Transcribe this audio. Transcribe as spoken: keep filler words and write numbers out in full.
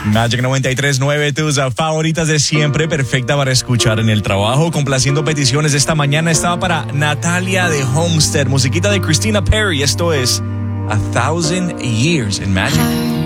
Magic noventa y tres punto nueve, tus favoritas de siempre, perfecta para escuchar en el trabajo. Complaciendo peticiones esta mañana estaba para Natalia de Homestead, musiquita de Christina Perri. Esto es A Thousand Years en Magic.